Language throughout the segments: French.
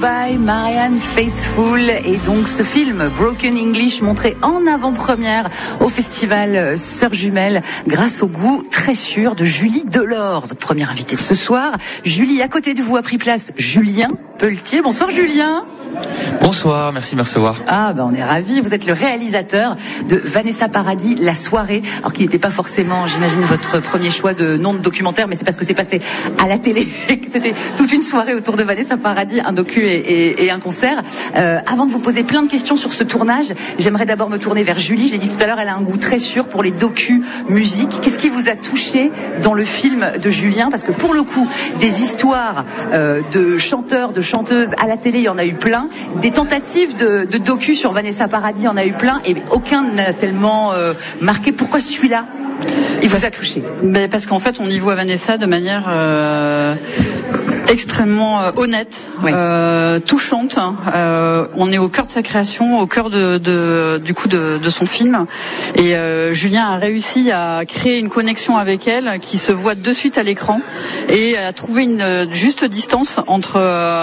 by Marianne Faithfull. Et donc ce film Broken English montré en avant-première au festival Sœurs Jumelles grâce au goût très sûr de Julie Delors, votre première invitée de ce soir. Julie, à côté de vous a pris place Julien Pelletier. Bonsoir Julien. Bonsoir, merci de me recevoir. On est ravis. Vous êtes le réalisateur de Vanessa Paradis, La Soirée. Alors qui n'était pas forcément, j'imagine, votre premier choix de nom de documentaire, mais c'est parce que c'est passé à la télé et que c'était toute une soirée autour de Vanessa Paradis, un docu et un concert. Avant de vous poser plein de questions sur ce tournage, j'aimerais d'abord me tourner vers Julie. Je l'ai dit tout à l'heure, elle a un goût très sûr pour les docu-musiques. Qu'est-ce qui vous a touché dans le film de Julien? Parce que pour le coup, des histoires de chanteurs, de chanteuses à la télé, il y en a eu plein. Des tentatives de docu sur Vanessa Paradis, il y en a eu plein, et aucun n'a tellement marqué. Pourquoi celui-là, il vous a touché? Parce qu'en fait, on y voit Vanessa de manière extrêmement honnête, oui. Touchante. On est au cœur de sa création, au cœur de son film. Et Julien a réussi à créer une connexion avec elle qui se voit de suite à l'écran et à trouver une juste distance entre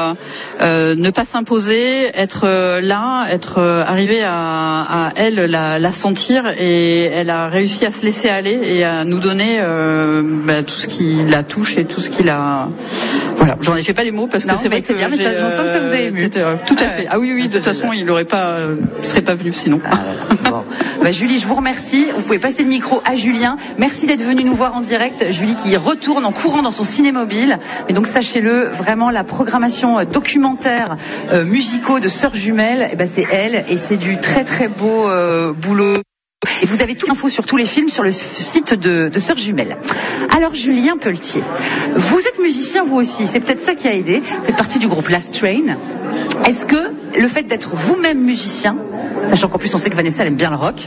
ne pas s'imposer, être là, être arrivé à elle la sentir, et elle a réussi à se laisser aller et à nous donner tout ce qui la touche et tout ce qui la... Voilà, j'en ai pas les mots parce que c'est vrai que bien, mais je sens que ça vous a ému. Tout à fait. Ah oui, de toute façon, il n'aurait pas, serait pas venu sinon. Bon. Julie, je vous remercie. Vous pouvez passer le micro à Julien. Merci d'être venu nous voir en direct. Julie qui retourne en courant dans son ciné-mobile. Mais donc sachez-le, vraiment la programmation documentaire musicaux de Sœurs Jumelles, c'est elle, et c'est du très très beau boulot. Et vous avez toute l'info sur tous les films sur le site de Sœurs Jumelles. Alors Julien Pelletier, vous êtes musicien vous aussi, c'est peut-être ça qui a aidé. Vous faites partie du groupe Last Train. Est-ce que le fait d'être vous-même musicien, sachant qu'en plus on sait que Vanessa elle aime bien le rock,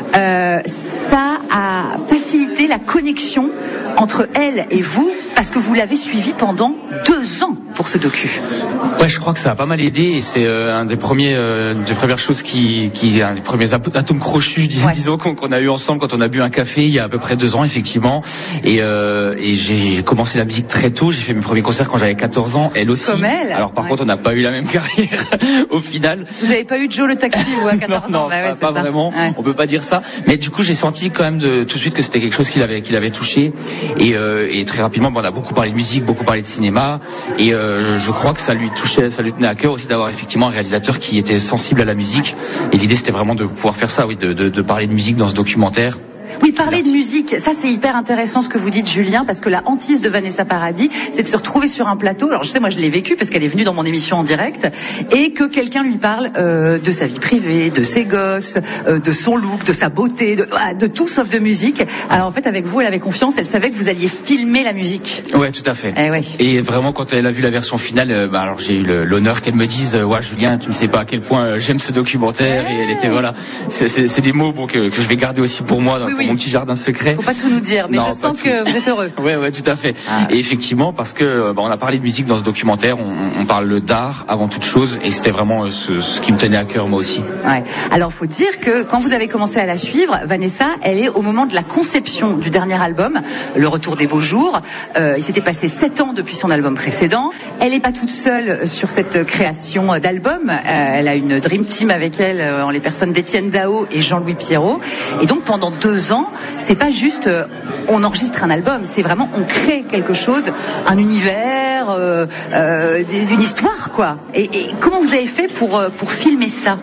ça a facilité la connexion entre elle et vous, parce que vous l'avez suivi pendant 2 ans pour ce docu? Ouais, je crois que ça a pas mal aidé, et c'est une des premières choses un des premiers atomes crochus, disons, qu'on a eu ensemble quand on a bu un café il y a à peu près 2 ans, effectivement. Et j'ai commencé la musique très tôt. J'ai fait mes premiers concerts quand j'avais 14 ans, elle aussi. Comme elle. Alors par contre, on n'a pas eu la même carrière au final. Vous n'avez pas eu Joe le taxi, vous, à 14 ans? Non, pas vraiment. Ouais. On peut pas dire ça. Mais du coup, j'ai senti quand même tout de suite que c'était quelque chose qui l'avait touché. Et très rapidement, on a beaucoup parlé de musique, beaucoup parlé de cinéma, et je crois que ça lui tenait à cœur aussi d'avoir effectivement un réalisateur qui était sensible à la musique. Et l'idée, c'était vraiment de pouvoir faire ça, oui, de parler de musique dans ce documentaire. Oui, parler de musique, ça c'est hyper intéressant ce que vous dites Julien, parce que la hantise de Vanessa Paradis, c'est de se retrouver sur un plateau. Alors je sais, moi je l'ai vécu parce qu'elle est venue dans mon émission en direct, et que quelqu'un lui parle de sa vie privée, de ses gosses, de son look, de sa beauté, de tout sauf de musique. Alors en fait avec vous, elle avait confiance, elle savait que vous alliez filmer la musique. Ouais, tout à fait. Et vraiment quand elle a vu la version finale, alors j'ai eu l'honneur qu'elle me dise Julien, tu ne sais pas à quel point j'aime ce documentaire. Et elle était c'est des mots que je vais garder aussi pour moi. Pour mon petit jardin secret. Faut pas tout nous dire, mais je sens que vous êtes heureux. Ouais, tout à fait. Et effectivement, parce que on a parlé de musique dans ce documentaire, on parle d'art avant toute chose, et c'était vraiment ce qui me tenait à cœur moi aussi. Ouais. Alors, faut dire que quand vous avez commencé à la suivre, Vanessa, elle est au moment de la conception du dernier album, Le Retour des Beaux Jours. Il s'était passé 7 ans depuis son album précédent. Elle n'est pas toute seule sur cette création d'album. Elle a une dream team avec elle, en les personnes d'Étienne Dao et Jean-Louis Pierrot. Et donc pendant 2 ans, c'est pas juste on enregistre un album, c'est vraiment on crée quelque chose, un univers, une histoire, quoi. Et comment vous avez fait pour filmer ça?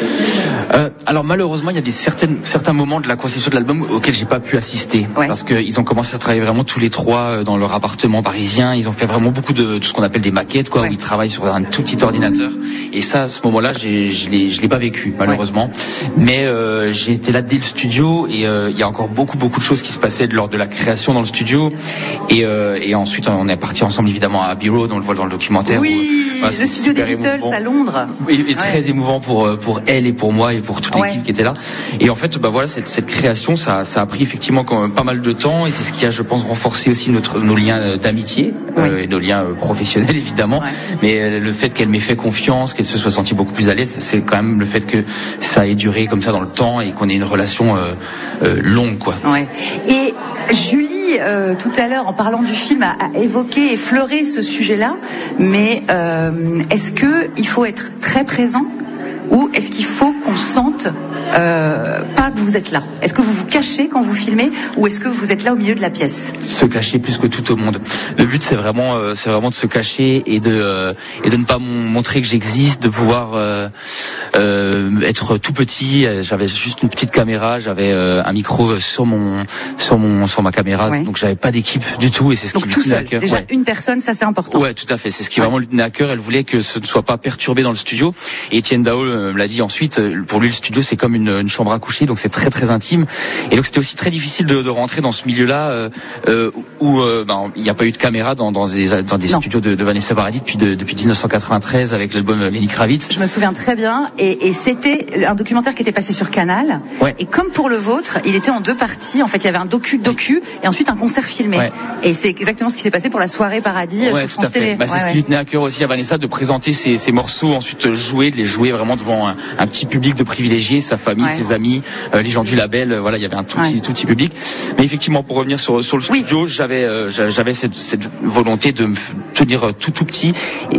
Alors malheureusement, il y a certains moments de la conception de l'album auxquels j'ai pas pu assister, parce qu'ils ont commencé à travailler vraiment tous les 3 dans leur appartement parisien. Ils ont fait vraiment beaucoup de ce qu'on appelle des maquettes, où ils travaillent sur un tout petit ordinateur. Et ça, à ce moment-là, je l'ai pas vécu malheureusement. Mais j'ai été là dès le studio, et il y a encore beaucoup de choses qui se passaient lors de la création dans le studio. Et ensuite, on est parti ensemble évidemment à Abbey Road, on le voit dans le documentaire. Le studio des Beatles à Londres. Et très émouvant pour elle et pour moi et pour toute l'équipe qui était là. Et en fait, cette création, ça a pris effectivement quand même pas mal de temps, et c'est ce qui a, je pense, renforcé aussi nos liens d'amitié, et nos liens professionnels évidemment. Mais le fait qu'elle m'ait fait confiance, qu'elle se soit sentie beaucoup plus à l'aise, c'est quand même le fait que ça ait duré comme ça dans le temps et qu'on ait une relation longue, quoi. Et Julie qui, tout à l'heure, en parlant du film, a évoqué, effleuré ce sujet-là. Mais est-ce qu'il faut être très présent ou est-ce qu'il faut qu'on sente pas que vous êtes là? Est-ce que vous vous cachez quand vous filmez ou est-ce que vous êtes là au milieu de la pièce? Se cacher plus que tout au monde. Le but c'est vraiment de se cacher et de ne pas montrer que j'existe, de pouvoir être tout petit. J'avais juste une petite caméra, j'avais un micro sur ma caméra, ouais. Donc j'avais pas d'équipe du tout et c'est ce qui me tenait à cœur. Déjà ouais. Une personne, ça c'est important. Ouais, tout à fait. C'est ce qui vraiment lui tenait à cœur. Elle voulait que ce ne soit pas perturbé dans le studio. Et Etienne Dao me l'a dit ensuite. Pour lui, le studio c'est comme une chambre à coucher, donc c'est très très intime. Et donc c'était aussi très difficile de rentrer dans ce milieu-là où il n'y a pas eu de caméra dans des studios de Vanessa Paradis depuis 1993 avec l'album Lenny Kravitz. Je me souviens très bien. Et c'était un documentaire qui était passé sur Canal. Ouais. Et comme pour le vôtre, il était en 2 parties. En fait, il y avait un docu et ensuite un concert filmé. Ouais. Et c'est exactement ce qui s'est passé pour la soirée Paradis sur France Télé. C'est ce qui lui tenait à cœur aussi à Vanessa, de présenter ses morceaux, ensuite de les jouer vraiment devant un petit public de privilégiés, sa famille, ses amis, les gens du label. Voilà, il y avait un tout petit public. Mais effectivement, pour revenir sur le studio, j'avais cette volonté de me tenir tout petit.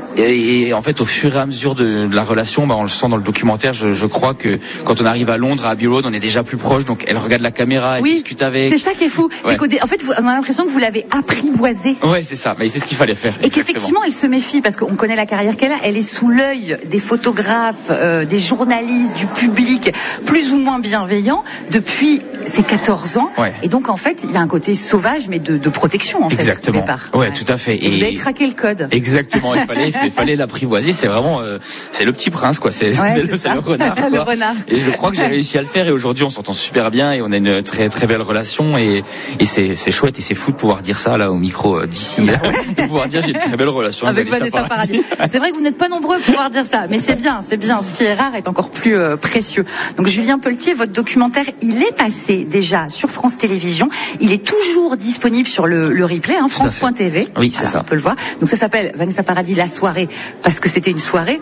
Et en fait, au fur et à mesure de la relation, on le sent dans le documentaire. Je crois que quand on arrive à Londres, à Abbey Road, on est déjà plus proche. Donc, elle regarde la caméra, elle discute avec. C'est ça qui est fou. Ouais. En fait, on a l'impression que vous l'avez apprivoisée. Ouais, c'est ça. Mais c'est ce qu'il fallait faire. Et qu'effectivement, elle se méfie parce qu'on connaît la carrière qu'elle a. Elle est sous l'œil des photographes, des journalistes, du public, plus ou moins bienveillant depuis ses 14 ans. Ouais. Et donc, en fait, il y a un côté sauvage, mais de protection, en fait, au départ. Ouais, tout à fait. Et vous avez craqué le code. Exactement. Il fallait l'apprivoiser. C'est vraiment, c'est le petit prince, quoi. C'est le renard, quoi. Le renard. Et je crois que j'ai réussi à le faire. Et aujourd'hui, on s'entend super bien et on a une très très belle relation. Et c'est chouette et c'est fou de pouvoir dire ça là au micro d'ici, de pouvoir dire j'ai une très belle relation avec Vanessa Paradis. C'est vrai que vous n'êtes pas nombreux à pouvoir dire ça, mais c'est bien. Ce qui est rare est encore plus précieux. Donc Julien Pelletier, votre documentaire, il est passé déjà sur France Télévisions. Il est toujours disponible sur le replay, France.tv. Oui, c'est ça. On peut le voir. Donc ça s'appelle Vanessa Paradis, la soirée, parce que c'était une soirée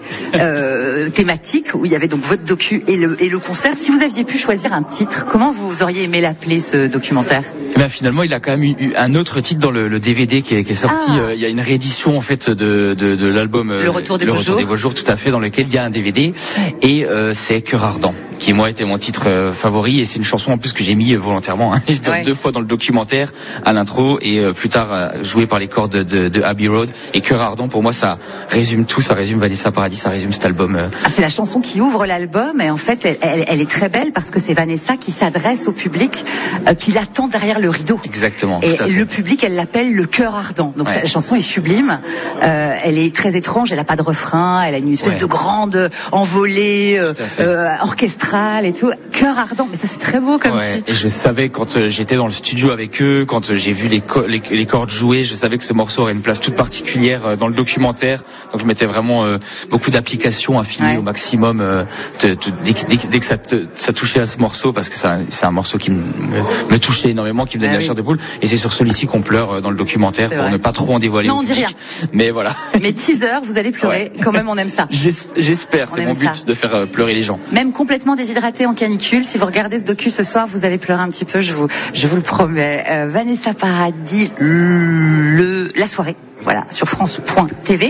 thématique où il y avait donc votre docu et le concert. Si vous aviez pu choisir un titre, comment vous auriez aimé l'appeler, ce documentaire? Finalement, il a quand même eu un autre titre dans le DVD qui est sorti. Il y a une réédition en fait de l'album Le Retour des Beaux Jours, tout à fait, dans lequel il y a un DVD et c'est Cœur Ardent, qui moi était mon titre favori, et c'est une chanson en plus que j'ai mis volontairement. Je donne 2 fois dans le documentaire, à l'intro et plus tard joué par les cordes de Abbey Road. Et Cœur Ardent, pour moi, ça résume tout, ça résume Vanessa Paradis, ça résume cet album. C'est la chanson qui ouvre l'album, et en fait elle est très belle parce que c'est Vanessa qui s'adresse au public qui l'attend derrière le rideau. Exactement. Et le public, elle l'appelle le Cœur Ardent. Donc la chanson est sublime. Elle est très étrange, elle a pas de refrain, elle a une espèce de grande envolée orchestrale et tout. Cœur Ardent, mais ça c'est très beau comme titre. Et je savais quand j'étais dans le studio avec eux, quand j'ai vu les cordes jouer, je savais que ce morceau aurait une place toute particulière dans le documentaire. Donc je mettais vraiment beaucoup d'applications à filmer au maximum dès que ça touchait à ce morceau, parce que c'est un morceau qui me touchait énormément, qui me donnait la chair de poule. Et c'est sur celui-ci qu'on pleure dans le documentaire, pour ne pas trop en dévoiler. Non, on dit rien. Mais voilà. Mais teaser, vous allez pleurer. Quand même, on aime ça. J'espère, c'est mon but de faire pleurer les gens. Même complètement déshydraté en canicule, si vous regardez ce docu ce soir, vous allez pleurer un petit peu, je vous le promets. Vanessa Paradis, la soirée, voilà, sur France.tv.